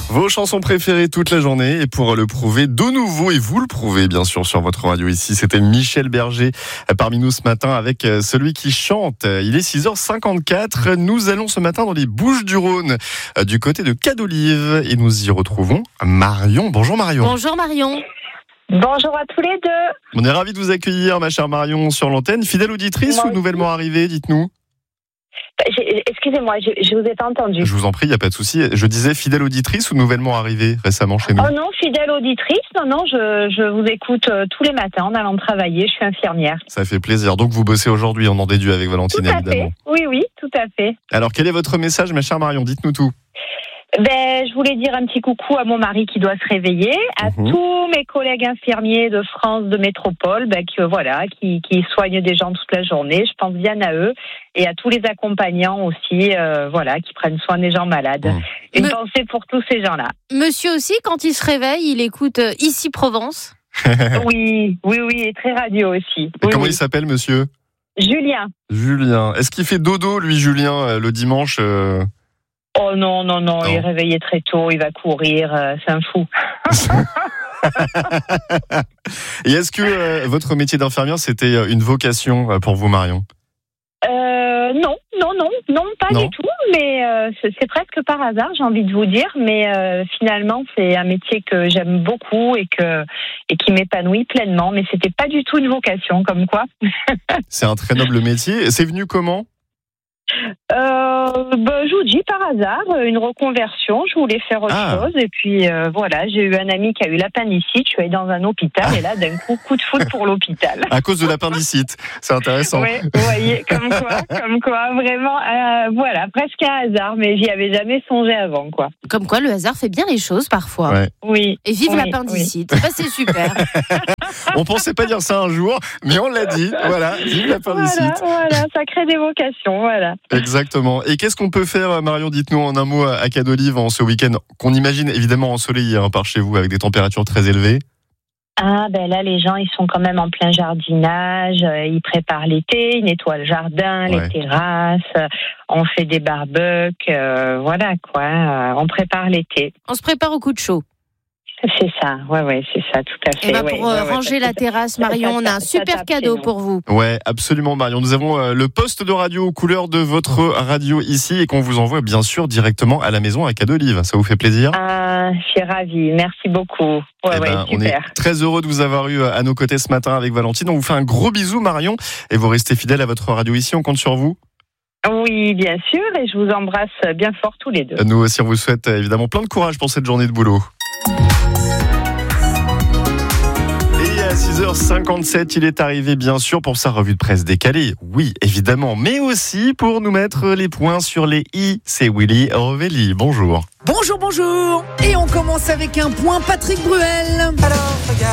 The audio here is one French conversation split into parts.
Vos chansons préférées toute la journée et pour le prouver de nouveau, et vous le prouvez bien sûr sur votre radio ici, c'était Michel Berger parmi nous ce matin avec celui qui chante. Il est 6h54, nous allons ce matin dans les Bouches-du-Rhône du côté de Cadolive et nous y retrouvons Marion. Bonjour Marion. Bonjour Marion. Bonjour à tous les deux. On est ravis de vous accueillir ma chère Marion sur l'antenne. Fidèle auditrice ou nouvellement arrivée, dites-nous? Excusez-moi, je vous ai pas entendu. Je vous en prie, il n'y a pas de souci. Je disais fidèle auditrice ou nouvellement arrivée récemment chez nous? Oh non, fidèle auditrice. Non, je vous écoute tous les matins en allant travailler. Je suis infirmière. Ça fait plaisir. Donc vous bossez aujourd'hui, on en déduit avec Valentine tout à évidemment. Fait. Oui, tout à fait. Alors quel est votre message ma chère Marion? Dites-nous tout. Je voulais dire un petit coucou à mon mari qui doit se réveiller, à tous mes collègues infirmiers de France, de métropole, qui soignent des gens toute la journée. Je pense bien à eux et à tous les accompagnants aussi, qui prennent soin des gens malades. Une pensée pour tous ces gens-là. Monsieur aussi, quand il se réveille, il écoute Ici Provence. Oui, et très radio aussi. Et comment il s'appelle, monsieur? Julien. Julien. Est-ce qu'il fait dodo, lui, Julien, le dimanche Oh non, il est réveillé très tôt, il va courir, c'est un fou. Et est-ce que votre métier d'infirmière, c'était une vocation pour vous, Marion? Non, pas du tout, mais c'est presque par hasard, j'ai envie de vous dire, mais finalement, c'est un métier que j'aime beaucoup et qui m'épanouit pleinement, mais c'était pas du tout une vocation, comme quoi. C'est un très noble métier, c'est venu comment? Je vous dis par hasard, une reconversion, je voulais faire autre chose et puis j'ai eu un ami qui a eu l'appendicite, je suis allée dans un hôpital et là d'un coup de foudre pour l'hôpital. À cause de l'appendicite, c'est intéressant. Oui, vous voyez, comme quoi, vraiment, presque un hasard, mais j'y avais jamais songé avant, quoi. Comme quoi, le hasard fait bien les choses parfois. Ouais. Oui. Et vive l'appendicite, c'est super. On pensait pas dire ça un jour, mais on l'a dit, voilà, vive l'appendicite. Voilà, ça crée des vocations, voilà. Exactement. Et qu'est-ce qu'on peut faire, Marion, dites-nous en un mot à Cadolive en ce week-end, qu'on imagine évidemment ensoleillé par chez vous, avec des températures très élevées? Là, les gens, ils sont quand même en plein jardinage, ils préparent l'été, ils nettoient le jardin, les terrasses, on fait des barbecues, on prépare l'été. On se prépare au coup de chaud. C'est ça, c'est ça, tout à fait. Et pour ranger la terrasse, Marion, on a un super cadeau pour vous. Ouais, absolument, Marion. Nous avons le poste de radio aux couleurs de votre radio ici et qu'on vous envoie bien sûr directement à la maison à Cadolive. Ça vous fait plaisir? Je suis ravie, merci beaucoup. Super. On est très heureux de vous avoir eu à nos côtés ce matin avec Valentine. On vous fait un gros bisou, Marion, et vous restez fidèle à votre radio ici. On compte sur vous. Oui, bien sûr, et je vous embrasse bien fort tous les deux. Nous aussi, on vous souhaite évidemment plein de courage pour cette journée de boulot. Et à 6h57, il est arrivé bien sûr pour sa revue de presse décalée. Oui, évidemment, mais aussi pour nous mettre les points sur les i. C'est Willy Rovelli. Bonjour. Bonjour. Et on commence avec un point Patrick Bruel. Alors, regarde.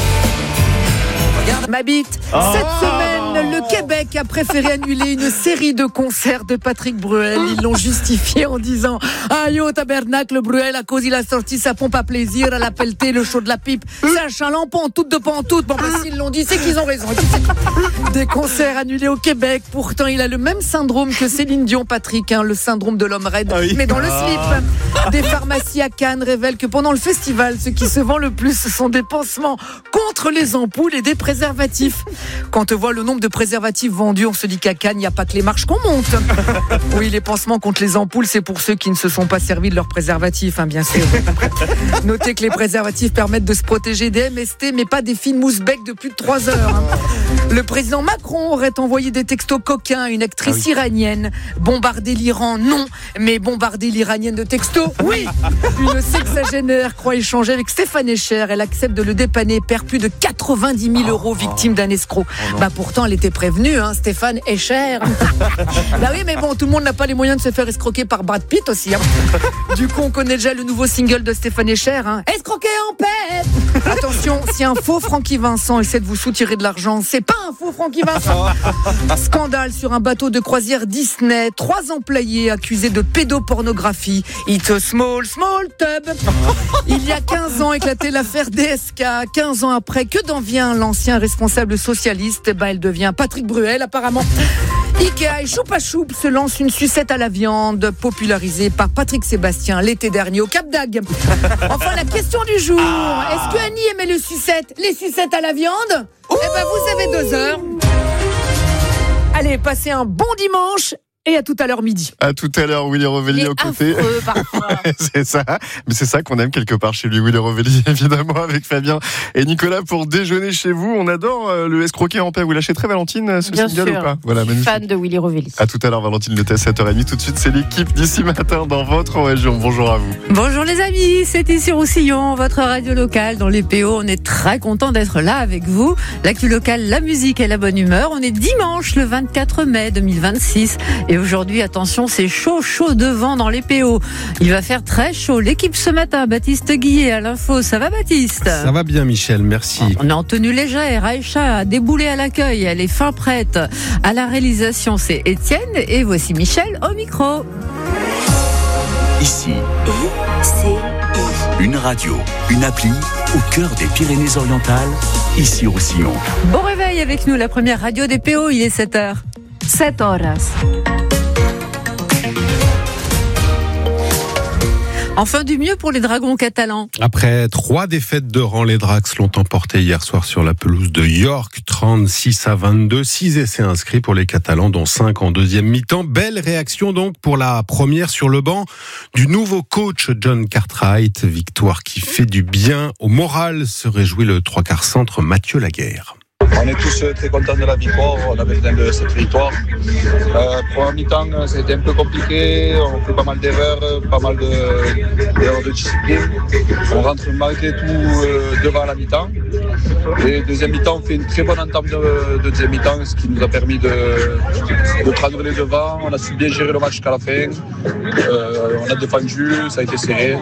Ma bite. Cette semaine, le Québec a préféré annuler une série de concerts de Patrick Bruel. Ils l'ont justifié en disant yo tabernacle Bruel, à cause il a sorti sa pompe à plaisir, à la pelletée, le show de la pipe. C'est un chaland pantoute de pantoute. S'ils l'ont dit, c'est qu'ils ont raison. Des concerts annulés au Québec. Pourtant, il a le même syndrome que Céline Dion, Patrick, le syndrome de l'homme raide, mais dans le slip. Des pharmacies à Cannes révèlent que pendant le festival, ce qui se vend le plus, ce sont des pansements contre les ampoules et des préservatifs. Quand on voit le nombre de préservatifs vendus, on se dit qu'à Cannes, il n'y a pas que les marches qu'on monte. Oui, les pansements contre les ampoules, c'est pour ceux qui ne se sont pas servis de leurs préservatifs, bien sûr. Notez que les préservatifs permettent de se protéger des MST, mais pas des fines mousses bec de plus de 3 heures. Le président Macron aurait envoyé des textos coquins à une actrice iranienne. Bombarder l'Iran, non, mais bombarder l'iranienne de textos, oui. Une sexagénaire croit échanger avec Stéphane Echer. Elle accepte de le dépanner, perd plus de 90 000 euros, victime d'un escroc. Pourtant, elle était prévenue, Stéphane Echer. Oui, mais bon, tout le monde n'a pas les moyens de se faire escroquer par Brad Pitt aussi. Du coup, on connaît déjà le nouveau single de Stéphane Echer. Escroquer en paix. Attention, si un faux Francky Vincent essaie de vous soutirer de l'argent, c'est pas un faux Francky Vincent. Scandale sur un bateau de croisière Disney. 3 employés accusés de pédopornographie. It's a small tub. Il y a 15 ans éclatait l'affaire DSK. 15 ans après, que d'en vient l'ancien responsable socialiste? Elle devient Patrick Bruel, apparemment. Ikea et Choupa Choup se lancent une sucette à la viande popularisée par Patrick Sébastien l'été dernier au Cap d'Agde. Enfin, la question du jour. Est-ce que Annie aimait les sucettes à la viande? Eh ben, vous avez 2 heures. Allez, passez un bon dimanche. Et à tout à l'heure midi. À tout à l'heure, Willy Rovelli aux côtés. C'est ça. Mais c'est ça qu'on aime quelque part chez lui, Willy Rovelli, évidemment, avec Fabien et Nicolas pour déjeuner chez vous. On adore le escroquer en paix. Vous l'achèterez, Valentine, ce Bien single sûr. ou pas? Voilà, magnifique. Fan de Willy Rovelli. À tout à l'heure, Valentine, le à 7h30. Tout de suite, c'est l'équipe d'ici matin dans votre région. Bonjour à vous. Bonjour les amis, c'est ici Roussillon, votre radio locale dans les PO. On est très content d'être là avec vous. L'actu locale, la musique et la bonne humeur. On est dimanche le 24 mai 2026. Et aujourd'hui, attention, c'est chaud de vent dans les PO. Il va faire très chaud. L'équipe ce matin, Baptiste Guillet à l'info. Ça va Baptiste? Ça va bien Michel, merci. On est en tenue légère. Aïcha a déboulé à l'accueil. Elle est fin prête. À la réalisation, c'est Étienne. Et voici Michel au micro. Ici, une radio, une appli au cœur des Pyrénées-Orientales, ici Roussillon. Bon réveil avec nous, la première radio des PO. Il est 7h. 7 horas. Enfin du mieux pour les Dragons catalans. Après 3 défaites de rang, les Drax l'ont emporté hier soir sur la pelouse de York, 36-22, 6 essais inscrits pour les Catalans, dont 5 en deuxième mi-temps. Belle réaction donc pour la première sur le banc du nouveau coach John Cartwright. Victoire qui fait du bien au moral, se réjouit le 3/4 centre Mathieu Laguerre. On est tous très contents de la victoire, on avait besoin de cette victoire. Pour un mi-temps, c'était un peu compliqué, on fait pas mal d'erreurs de discipline. On rentre malgré tout devant la mi-temps. Et deuxième mi-temps, on fait une très bonne entame de deuxième mi-temps, ce qui nous a permis de prendre les devants. On a su bien gérer le match jusqu'à la fin. On a défendu, ça a été serré.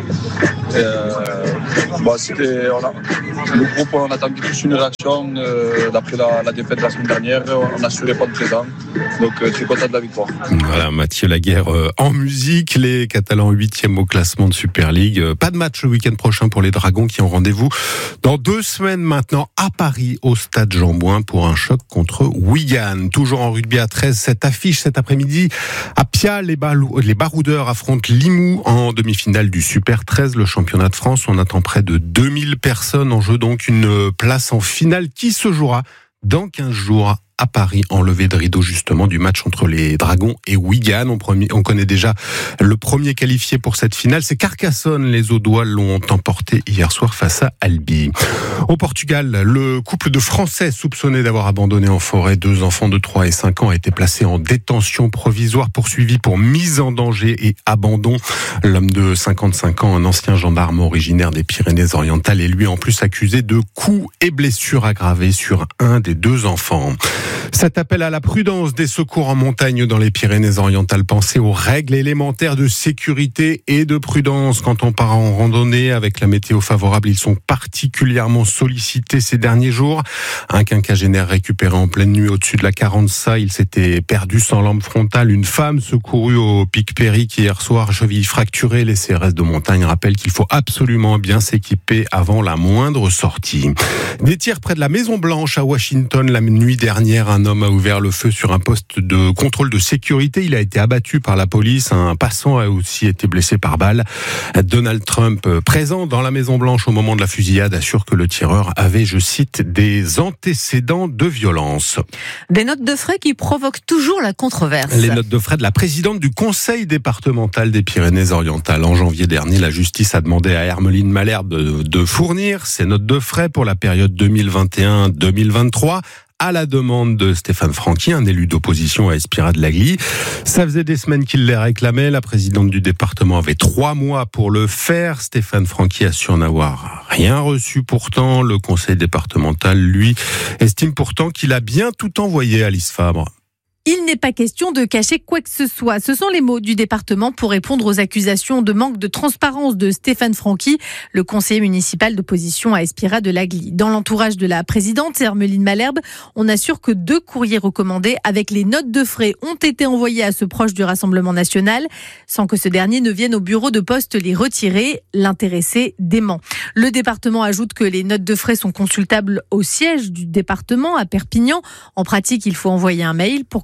Le groupe, on attendait tous une réaction d'après la défaite de la semaine dernière. On a su répondre présent. Donc très content de la victoire. Voilà, Mathieu Laguerre en musique. Les Catalans 8e au classement de Super League. Pas de match le week-end prochain pour les Dragons qui ont rendez-vous dans 2 semaines maintenant à Paris au stade Jean-Bouin pour un choc contre Wigan. Toujours en rugby à 13, cette affiche cet après-midi à Pia, les Baroudeurs affrontent Limoux en demi-finale du Super 13, le championnat de France. On attend près de 2000 personnes en jeu, donc une place en finale qui se jouera dans 15 jours à Paris, en levée de rideau justement du match entre les Dragons et Wigan. On connaît déjà le premier qualifié pour cette finale, c'est Carcassonne. Les Audois l'ont emporté hier soir face à Albi. Au Portugal, le couple de Français soupçonné d'avoir abandonné en forêt 2 enfants de 3 et 5 ans a été placé en détention provisoire, poursuivi pour mise en danger et abandon. L'homme de 55 ans, un ancien gendarme originaire des Pyrénées-Orientales, est lui en plus accusé de coups et blessures aggravées sur un des 2 enfants. Cet appel à la prudence des secours en montagne dans les Pyrénées-Orientales. Pensez aux règles élémentaires de sécurité et de prudence quand on part en randonnée. Avec la météo favorable, ils sont particulièrement sollicités ces derniers jours. Un quinquagénaire récupéré en pleine nuit au-dessus de la Carença. Il s'était perdu sans lampe frontale. Une femme secourue au Pic Péric hier soir, cheville fracturée. Les CRS de montagne rappellent qu'il faut absolument bien s'équiper avant la moindre sortie. Des tirs près de la Maison Blanche à Washington la nuit dernière. Un homme a ouvert le feu sur un poste de contrôle de sécurité. Il a été abattu par la police. Un passant a aussi été blessé par balle. Donald Trump, présent dans la Maison Blanche au moment de la fusillade, assure que le tireur avait, je cite, des antécédents de violence. Des notes de frais qui provoquent toujours la controverse. Les notes de frais de la présidente du conseil départemental des Pyrénées-Orientales. En janvier dernier, la justice a demandé à Hermeline Malherbe de fournir ces notes de frais pour la période 2021-2023. À la demande de Stéphane Franqui, un élu d'opposition à Espira de Lagly. Ça faisait des semaines qu'il les réclamait. La présidente du département avait 3 mois pour le faire. Stéphane Franqui assure n'avoir rien reçu pourtant. Le conseil départemental, lui, estime pourtant qu'il a bien tout envoyé à Alice Fabre. Il n'est pas question de cacher quoi que ce soit. Ce sont les mots du département pour répondre aux accusations de manque de transparence de Stéphane Franqui, le conseiller municipal d'opposition à Espira de Lagly. Dans l'entourage de la présidente, Hermeline Malherbe, on assure que 2 courriers recommandés avec les notes de frais ont été envoyés à ce proche du Rassemblement national, sans que ce dernier ne vienne au bureau de poste les retirer. L'intéressé dément. Le département ajoute que les notes de frais sont consultables au siège du département à Perpignan. En pratique, il faut envoyer un mail pour que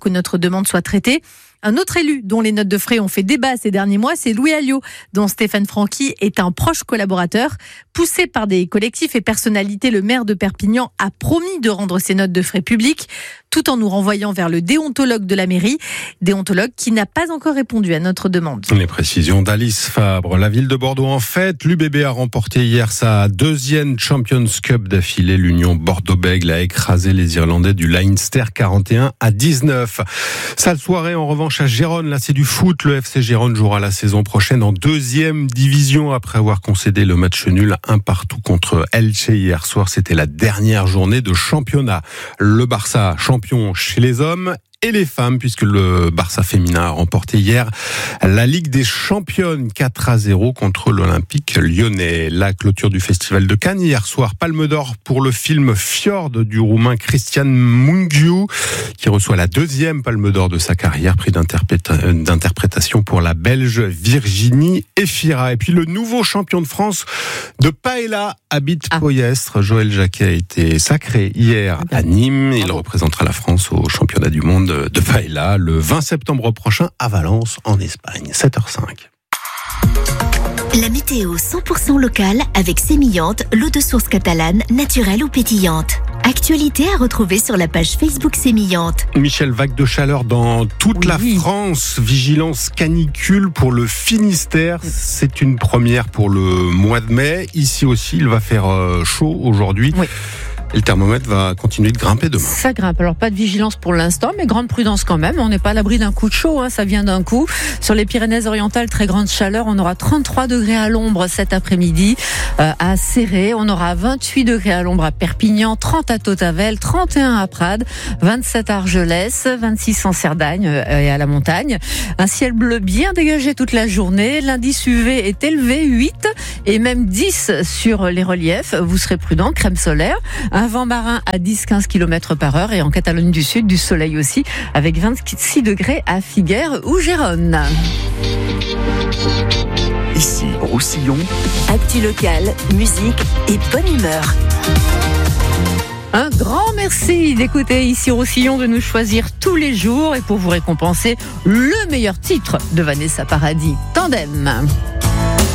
que notre demande soit traitée. Un autre élu dont les notes de frais ont fait débat ces derniers mois, c'est Louis Alliot, dont Stéphane Franqui est un proche collaborateur. Poussé par des collectifs et personnalités, le maire de Perpignan a promis de rendre ses notes de frais publiques, tout en nous renvoyant vers le déontologue de la mairie, déontologue qui n'a pas encore répondu à notre demande. Les précisions d'Alice Fabre. La ville de Bordeaux en fête. L'UBB a remporté hier sa deuxième Champions Cup d'affilée. L'Union Bordeaux-Bègles a écrasé les Irlandais du Leinster 41-19. Sale soirée en revanche à Gérone. Là, c'est du foot. Le FC Gérone jouera la saison prochaine en deuxième division après avoir concédé le match nul 1-1 contre Elche hier soir. C'était la dernière journée de championnat. Le Barça champion chez les hommes et les femmes, puisque le Barça féminin a remporté hier la Ligue des Championnes 4-0 contre l'Olympique lyonnais. La clôture du Festival de Cannes hier soir, Palme d'Or pour le film Fjord du Roumain Cristian Mungiu, qui reçoit la deuxième Palme d'Or de sa carrière, prix d'interprétation pour la Belge Virginie Efira. Et puis le nouveau champion de France de paella habite Poyestre. Joël Jacquet a été sacré hier à Nîmes. Il représentera la France au championnat du monde de paella le 20 septembre prochain à Valence en Espagne. 7h05. La météo 100% locale avec Sémillante, l'eau de source catalane, naturelle ou pétillante. Actualité à retrouver sur la page Facebook Sémillante. Michel, vague de chaleur dans toute la France. Vigilance canicule pour le Finistère. C'est une première pour le mois de mai. Ici aussi, il va faire chaud aujourd'hui. Oui. Et le thermomètre va continuer de grimper demain. Ça grimpe. Alors pas de vigilance pour l'instant, mais grande prudence quand même. On n'est pas à l'abri d'un coup de chaud, ça vient d'un coup. Sur les Pyrénées-Orientales, très grande chaleur. On aura 33 degrés à l'ombre cet après-midi à Céré. On aura 28 degrés à l'ombre à Perpignan, 30 à Tautavel, 31 à Prades, 27 à Argelès, 26 en Cerdagne et à la montagne. Un ciel bleu bien dégagé toute la journée. L'indice UV est élevé, 8 et même 10 sur les reliefs. Vous serez prudent, crème solaire. Un vent marin à 10-15 km/h et en Catalogne du Sud, du soleil aussi, avec 26 degrés à Figueres ou Gérone. Ici, Roussillon. Actu locale, musique et bonne humeur. Un grand merci d'écouter ici Roussillon, de nous choisir tous les jours et pour vous récompenser le meilleur titre de Vanessa Paradis, Tandem.